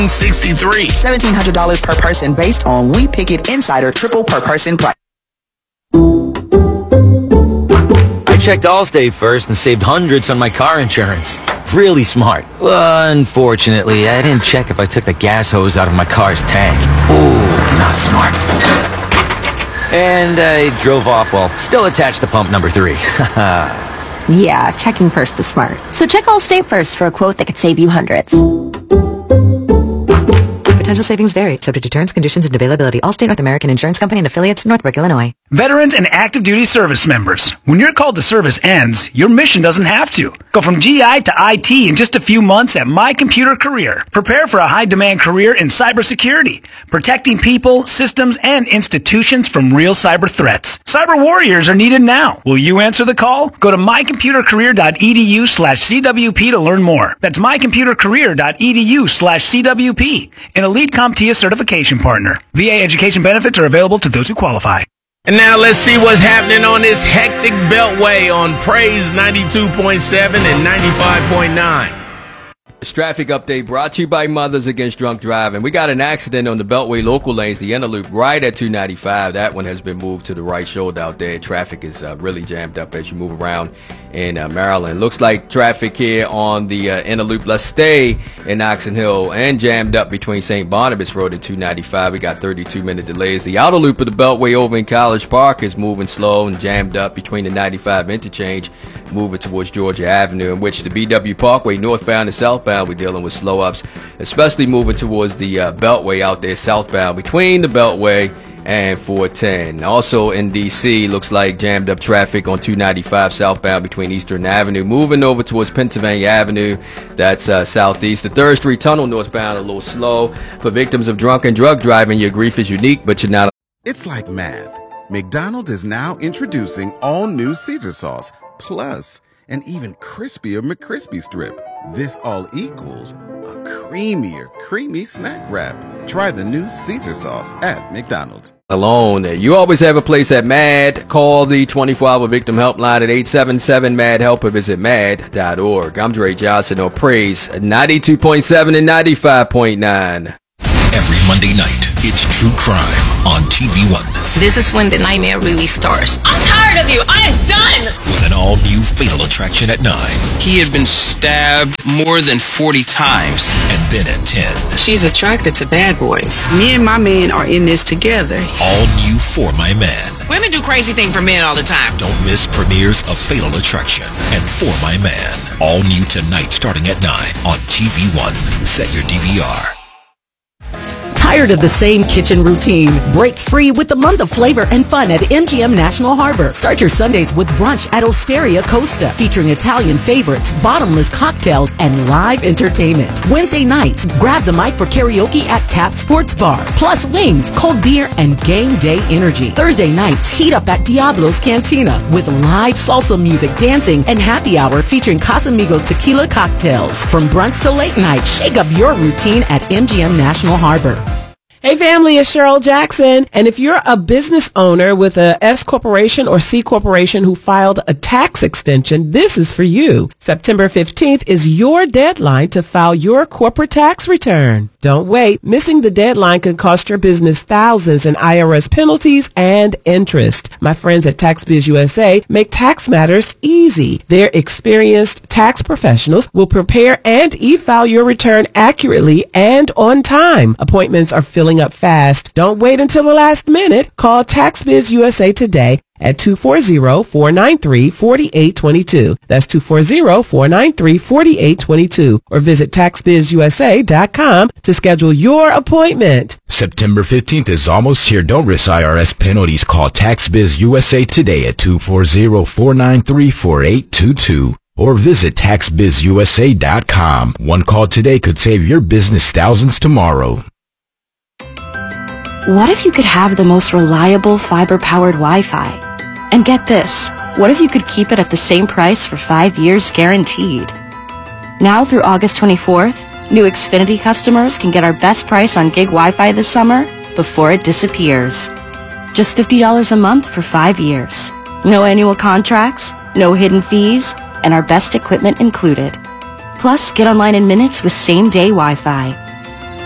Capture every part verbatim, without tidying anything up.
sixty-three. seventeen hundred dollars per person based on We Pick It Insider triple per person price. I checked Allstate first and saved hundreds on my car insurance. Really smart. Well, unfortunately, I didn't check if I took the gas hose out of my car's tank. Ooh, not smart. And I drove off while still attached to pump number three. Yeah, checking first is smart. So check Allstate first for a quote that could save you hundreds. Potential savings vary, subject to terms, conditions, and availability. Allstate North American Insurance Company and affiliates, Northbrook, Illinois. Veterans and active duty service members, when your call to service ends, your mission doesn't have to. Go from G I to I T in just a few months at My Computer Career. Prepare for a high-demand career in cybersecurity, protecting people, systems, and institutions from real cyber threats. Cyber warriors are needed now. Will you answer the call? Go to mycomputercareer.edu slash CWP to learn more. That's mycomputercareer.edu slash CWP. An elite CompTIA certification partner. V A education benefits are available to those who qualify. And now let's see what's happening on this hectic beltway on Praise ninety-two point seven and ninety-five point nine. This traffic update brought to you by Mothers Against Drunk Driving. We got an accident on the Beltway local lanes, the inner loop, right at two ninety-five. That one has been moved to the right shoulder out there. Traffic is uh, really jammed up as you move around in uh, Maryland. Looks like traffic here on the uh, inner loop. Let's stay in Oxon Hill and jammed up between Saint Barnabas Road and two ninety-five. We got thirty-two minute delays. The outer loop of the Beltway over in College Park is moving slow and jammed up between the ninety-five interchange, moving towards Georgia Avenue, in which the B W Parkway northbound and southbound, we're dealing with slow ups, especially moving towards the uh, Beltway out there southbound between the Beltway and four ten. Also in D C, looks like jammed up traffic on two ninety-five southbound between Eastern Avenue, moving over towards Pennsylvania Avenue. That's uh, southeast. The third Street Tunnel northbound a little slow. For victims of drunk and drug driving, your grief is unique, but you're not. It's like math. McDonald's is now introducing all new Caesar sauce, plus an even crispier McCrispy strip. This all equals a creamier, creamy snack wrap. Try the new Caesar sauce at McDonald's. Alone. You always have a place at MAD. Call the twenty-four hour victim helpline at eight seven seven M A D help or visit mad dot org. I'm Dre Johnson on Praise ninety-two point seven and ninety-five point nine. Every Monday night, it's True Crime on T V one. This is when the nightmare really starts. I'm tired of you. I am done. With an all-new Fatal Attraction at nine. He had been stabbed more than forty times. And then at ten. She's attracted to bad boys. Me and my man are in this together. All new For My Man. Women do crazy things for men all the time. Don't miss premieres of Fatal Attraction and For My Man. All new tonight starting at nine on T V one. Set your D V R. Tired of the same kitchen routine? Break free with the month of flavor and fun at M G M National Harbor. Start your Sundays with brunch at Osteria Costa, featuring Italian favorites, bottomless cocktails, and live entertainment. Wednesday nights, grab the mic for karaoke at Tap Sports Bar, plus wings, cold beer, and game day energy. Thursday nights, heat up at Diablo's Cantina with live salsa music, dancing, and happy hour featuring Casamigos tequila cocktails. From brunch to late night, shake up your routine at M G M National Harbor. Hey family, it's Cheryl Jackson. And if you're a business owner with a S corporation or C corporation who filed a tax extension, this is for you. September fifteenth is your deadline to file your corporate tax return. Don't wait. Missing the deadline could cost your business thousands in I R S penalties and interest. My friends at TaxBiz U S A make tax matters easy. Their experienced tax professionals will prepare and e-file your return accurately and on time. Appointments are filling up fast. Don't wait until the last minute. Call TaxBiz U S A today at two four zero, four nine three, four eight two two. That's two four zero, four nine three, four eight two two. Or visit tax biz u s a dot com to schedule your appointment. September fifteenth is almost here. Don't risk I R S penalties. Call TaxBiz U S A today at two four zero, four nine three, four eight two two. Or visit tax biz u s a dot com. One call today could save your business thousands tomorrow. What if you could have the most reliable fiber-powered Wi-Fi? And get this, what if you could keep it at the same price for five years guaranteed? Now through August twenty-fourth, new Xfinity customers can get our best price on gig Wi-Fi this summer before it disappears. Just fifty dollars a month for five years. No annual contracts, no hidden fees, and our best equipment included. Plus, get online in minutes with same-day Wi-Fi.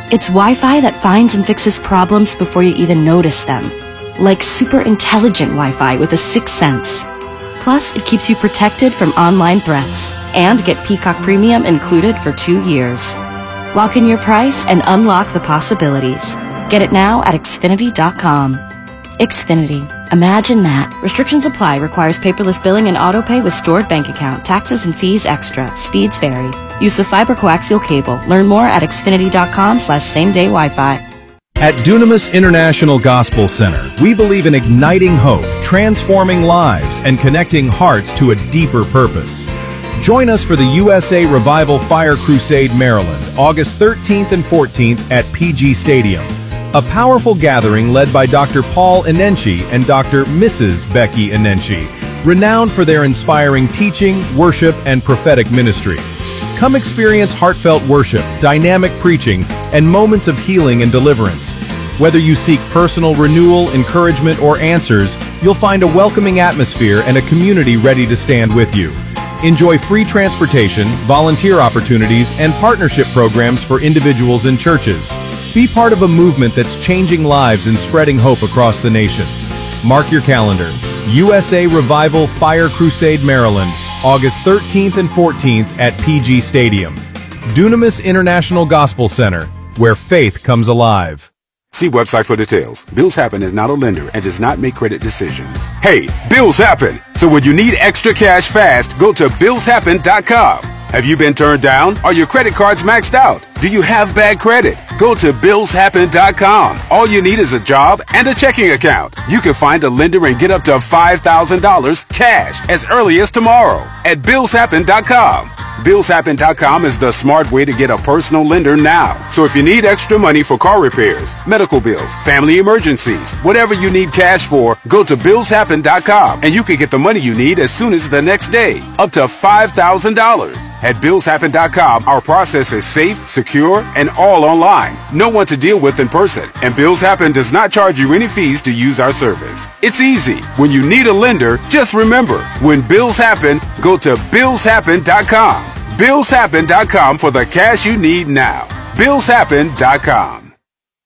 It's Wi-Fi that finds and fixes problems before you even notice them. Like super intelligent Wi-Fi with a sixth sense. Plus, it keeps you protected from online threats. And get Peacock Premium included for two years. Lock in your price and unlock the possibilities. Get it now at Xfinity dot com. Xfinity. Imagine that. Restrictions apply. Requires paperless billing and autopay with stored bank account. Taxes and fees extra. Speeds vary. Use of fiber coaxial cable. Learn more at Xfinity dot com slash same day Wi-Fi. At Dunamis International Gospel Center, we believe in igniting hope, transforming lives, and connecting hearts to a deeper purpose. Join us for the U S A Revival Fire Crusade, Maryland, August thirteenth and fourteenth at P G Stadium. A powerful gathering led by Doctor Paul Enenchi and Doctor Missus Becky Enenchi, renowned for their inspiring teaching, worship, and prophetic ministry. Come experience heartfelt worship, dynamic preaching, and moments of healing and deliverance. Whether you seek personal renewal, encouragement, or answers, you'll find a welcoming atmosphere and a community ready to stand with you. Enjoy free transportation, volunteer opportunities, and partnership programs for individuals and churches. Be part of a movement that's changing lives and spreading hope across the nation. Mark your calendar. U S A Revival Fire Crusade, Maryland, August thirteenth and fourteenth at P G Stadium. Dunamis International Gospel Center, where faith comes alive. See website for details. Bills Happen is not a lender and does not make credit decisions. Hey, bills happen! So when you need extra cash fast, go to bills happen dot com. Have you been turned down? Are your credit cards maxed out? Do you have bad credit? Go to bills happen dot com. All you need is a job and a checking account. You can find a lender and get up to five thousand dollars cash as early as tomorrow at bills happen dot com. bills happen dot com is the smart way to get a personal lender now. So if you need extra money for car repairs, medical bills, family emergencies, whatever you need cash for, go to bills happen dot com and you can get the money you need as soon as the next day, up to five thousand dollars. At bills happen dot com, our process is safe, secure, and all online. No one to deal with in person, and Bills Happen does not charge you any fees to use our service. It's easy. When you need a lender, just remember, when bills happen, go to bills happen dot com. bills happen dot com for the cash you need now. bills happen dot com.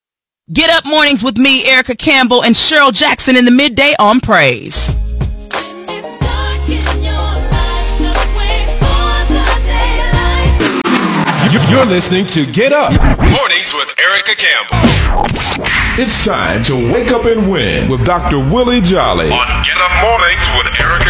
Get up mornings with me, Erica Campbell, and Cheryl Jackson in the midday on Praise. You're listening to Get Up Mornings with Erica Campbell. It's time to wake up and win with Doctor Willie Jolly on Get Up Mornings with Erica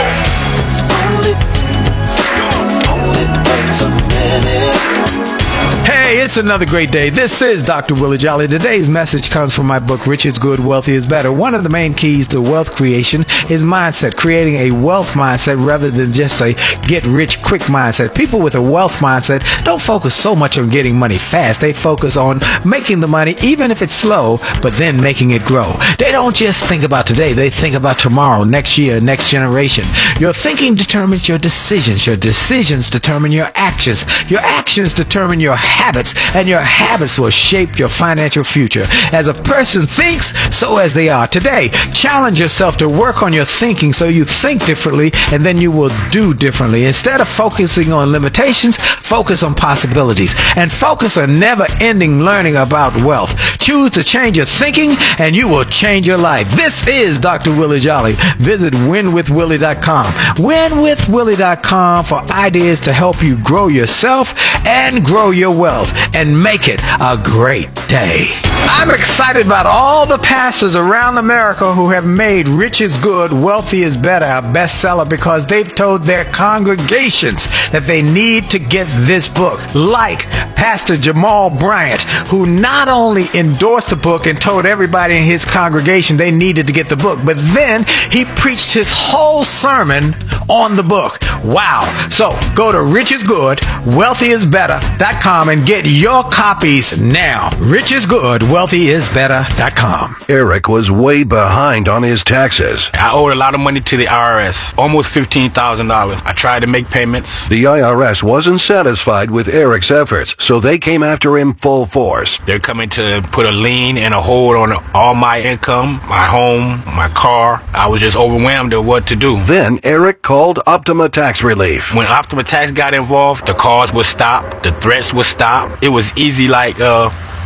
Campbell. Hey, it's another great day. This is Doctor Willie Jolly. Today's message comes from my book, Rich is Good, Wealthy is Better. One of the main keys to wealth creation is mindset, creating a wealth mindset rather than just a get-rich-quick mindset. People with a wealth mindset don't focus so much on getting money fast. They focus on making the money, even if it's slow, but then making it grow. They don't just think about today. They think about tomorrow, next year, next generation. Your thinking determines your decisions. Your decisions determine your actions. Your actions determine your habits, and your habits will shape your financial future. As a person thinks, so as they are. Today, challenge yourself to work on your thinking so you think differently, and then you will do differently. Instead of focusing on limitations, focus on possibilities, and focus on never-ending learning about wealth. Choose to change your thinking, and you will change your life. This is Doctor Willie Jolly. Visit win with willie dot com. win with willie dot com for ideas to help you grow yourself and grow your wealth, and make it a great day. I'm excited about all the pastors around America who have made Rich is Good, Wealthy is Better a bestseller because they've told their congregations that they need to get this book. Like Pastor Jamal Bryant, who not only endorsed the book and told everybody in his congregation they needed to get the book, but then he preached his whole sermon on the book. Wow. So go to rich is good, wealthy is better dot com and get your copies now. Rich is Good, Wealthy is Better dot com. Eric was way behind on his taxes. I owed a lot of money to the I R S, almost fifteen thousand dollars. I tried to make payments. The I R S wasn't satisfied with Eric's efforts, so they came after him full force. They're coming to put a lien and a hold on all my income, my home, my car. I was just overwhelmed at what to do. Then Eric called Optima Tax Relief. When Optima Tax got involved, the calls would stop, the threats would stop. It was easy like uh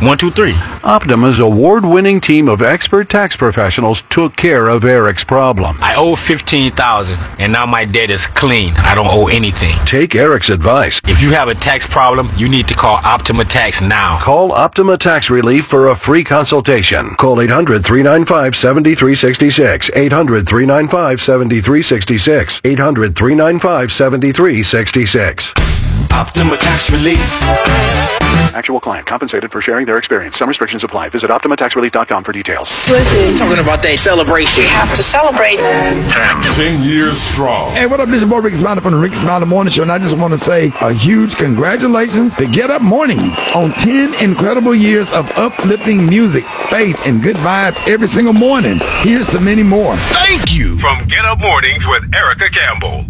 One, two, three. Optima's award-winning team of expert tax professionals took care of Eric's problem. I owe fifteen thousand dollars, and now my debt is clean. I don't owe anything. Take Eric's advice. If you have a tax problem, you need to call Optima Tax now. Call Optima Tax Relief for a free consultation. Call eight hundred, three nine five, seven three six six. eight hundred, three nine five, seven three six six. eight hundred, three nine five, seven three six six. Optima Tax Relief. Actual client compensated for sharing their experience. Some restrictions apply. Visit Optima Tax Relief dot com for details. Listen, talking about that celebration. We have to celebrate. Ten years strong. Hey, what up? This is your boy Ricky Smiley from the Ricky Smiley Morning Show, and I just want to say a huge congratulations to Get Up Mornings on ten incredible years of uplifting music, faith, and good vibes every single morning. Here's to many more. Thank you. From Get Up Mornings with Erica Campbell.